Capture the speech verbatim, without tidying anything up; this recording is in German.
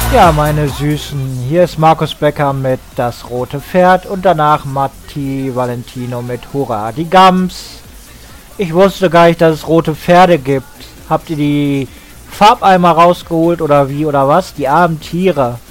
Ja, meine Süßen, hier ist Markus Becker mit Das Rote Pferd und danach Matti Valentino mit Hurra, die Gams. Ich wusste gar nicht, dass es rote Pferde gibt. Habt ihr die Farbeimer rausgeholt oder wie oder was? Die armen Tiere.